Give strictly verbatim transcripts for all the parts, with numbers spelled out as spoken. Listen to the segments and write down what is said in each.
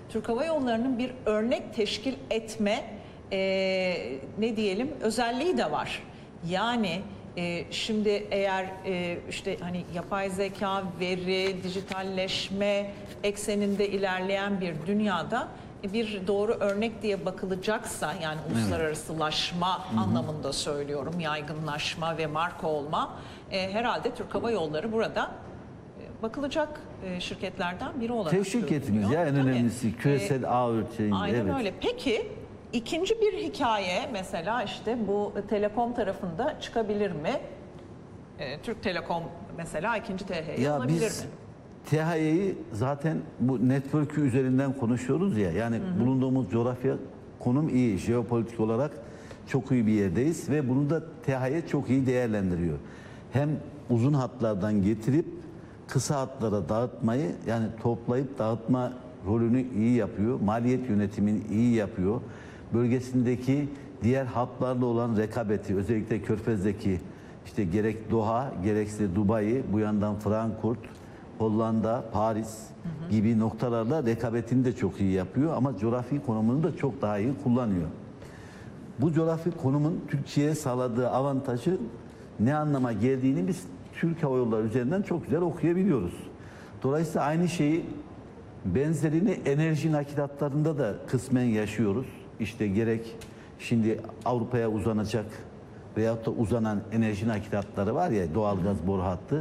Türk Hava Yolları'nın bir örnek teşkil etme e, ne diyelim özelliği de var. Yani e, şimdi eğer e, işte hani yapay zeka, veri, dijitalleşme ekseninde ilerleyen bir dünyada bir doğru örnek diye bakılacaksa, yani uluslararasılaşma evet. anlamında söylüyorum, yaygınlaşma ve marka olma, e, herhalde Türk Hava Yolları burada e, bakılacak e, şirketlerden biri olarak teşvik etmiyoruz ya en Tabii. önemlisi küresel e, ağ ölçeğinde. Aynen evet. öyle. Peki ikinci bir hikaye mesela işte bu Telekom tarafında çıkabilir mi? E, Türk Telekom mesela ikinci T H Y alabilir biz... mi? T H Y'yi zaten bu network'ü üzerinden konuşuyoruz ya, yani hı hı. bulunduğumuz coğrafya, konum iyi, jeopolitik olarak çok iyi bir yerdeyiz ve bunu da T H Y çok iyi değerlendiriyor. Hem uzun hatlardan getirip kısa hatlara dağıtmayı, yani toplayıp dağıtma rolünü iyi yapıyor, maliyet yönetimini iyi yapıyor. Bölgesindeki diğer hatlarla olan rekabeti, özellikle Körfez'deki işte gerek Doha, gerekse Dubai, bu yandan Frankfurt, Hollanda, Paris hı hı. gibi noktalarla rekabetini de çok iyi yapıyor ama coğrafi konumunu da çok daha iyi kullanıyor. Bu coğrafi konumun Türkiye'ye sağladığı avantajı ne anlama geldiğini biz Türk Hava Yolları üzerinden çok güzel okuyabiliyoruz. Dolayısıyla aynı şeyi, benzerini enerji nakilatlarında da kısmen yaşıyoruz. İşte gerek şimdi Avrupa'ya uzanacak veyahut da uzanan enerji nakilatları var ya, doğalgaz boru hattı.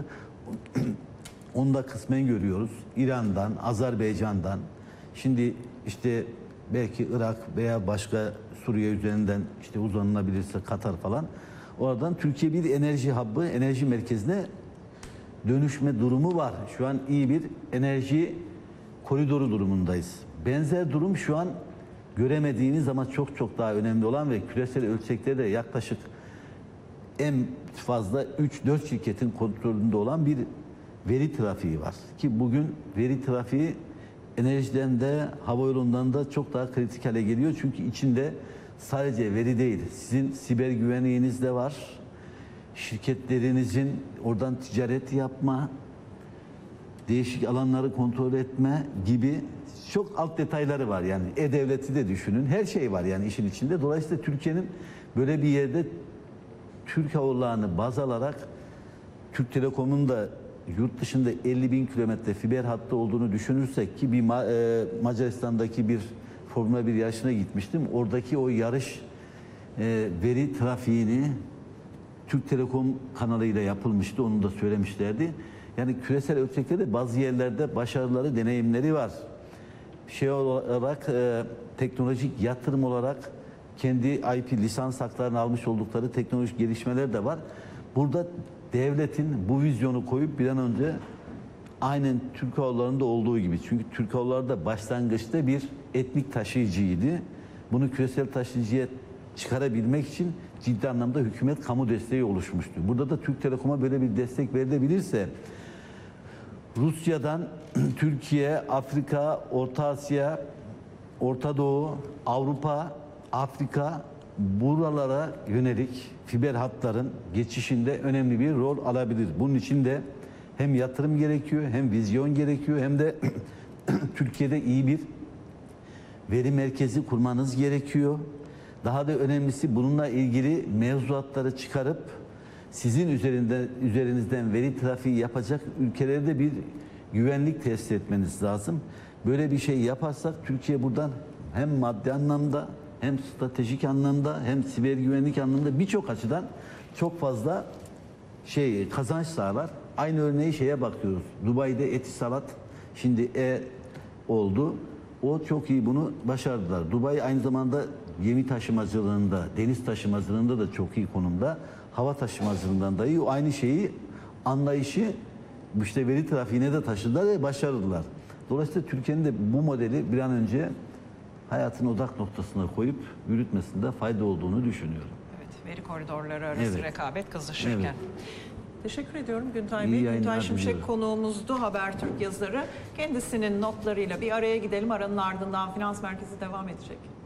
Onu da kısmen görüyoruz. İran'dan, Azerbaycan'dan, şimdi işte belki Irak veya başka Suriye üzerinden işte uzanılabilirse Katar falan. Oradan Türkiye bir enerji hubb'ı, enerji merkezine dönüşme durumu var. Şu an iyi bir enerji koridoru durumundayız. Benzer durum şu an göremediğiniz ama çok çok daha önemli olan ve küresel ölçekte de yaklaşık en fazla üç dört şirketin kontrolünde olan bir veri trafiği var. Ki bugün veri trafiği enerjiden de hava yolundan da çok daha kritik hale geliyor. Çünkü içinde sadece veri değil, sizin siber güvenliğiniz de var. Şirketlerinizin oradan ticaret yapma, değişik alanları kontrol etme gibi çok alt detayları var. Yani e-devleti de düşünün. Her şey var yani işin içinde. Dolayısıyla Türkiye'nin böyle bir yerde Türk Hava Yolları'nı baz alarak Türk Telekom'un da yurt dışında elli bin kilometre fiber hattı olduğunu düşünürsek ki bir e, Macaristan'daki bir Formula bir yarışına gitmiştim. Oradaki o yarış e, veri trafiğini Türk Telekom kanalıyla yapılmıştı. Onu da söylemişlerdi. Yani küresel ölçekte de bazı yerlerde başarıları, deneyimleri var. Şey olarak e, teknolojik yatırım olarak kendi I P lisans haklarını almış oldukları teknolojik gelişmeler de var. Burada devletin bu vizyonu koyup bir an önce aynen Türk Hava Yolları'nda olduğu gibi. Çünkü Türk Hava Yolları da başlangıçta bir etnik taşıyıcıydı. Bunu küresel taşıyıcıya çıkarabilmek için ciddi anlamda hükümet kamu desteği oluşmuştu. Burada da Türk Telekom'a böyle bir destek verilebilirse Rusya'dan Türkiye, Afrika, Orta Asya, Orta Doğu, Avrupa, Afrika, buralara yönelik fiber hatların geçişinde önemli bir rol alabilir. Bunun için de hem yatırım gerekiyor, hem vizyon gerekiyor, hem de Türkiye'de iyi bir veri merkezi kurmanız gerekiyor. Daha da önemlisi bununla ilgili mevzuatları çıkarıp sizin üzerinde, üzerinizden veri trafiği yapacak ülkelerde bir güvenlik tesis etmeniz lazım. Böyle bir şey yaparsak Türkiye buradan hem maddi anlamda, hem stratejik anlamda, hem siber güvenlik anlamda birçok açıdan çok fazla şey kazanç sağlar. Aynı örneği şeye bakıyoruz. Dubai'de Etisalat şimdi e oldu. O çok iyi bunu başardılar. Dubai aynı zamanda gemi taşımacılığında, deniz taşımacılığında da çok iyi konumda. Hava taşımacılığından da iyi. O aynı şeyi, anlayışı işte veri trafiğine de taşıdılar ve başardılar. Dolayısıyla Türkiye'nin de bu modeli bir an önce hayatın odak noktasına koyup yürütmesinde fayda olduğunu düşünüyorum. Evet, veri koridorları arası evet. rekabet kızışırken. Evet. Teşekkür ediyorum Güntay İyi Bey. Güntay Şimşek diliyorum. konuğumuzdu, Habertürk yazarı. Kendisinin notlarıyla bir araya gidelim. Aranın ardından Finans Merkezi devam edecek.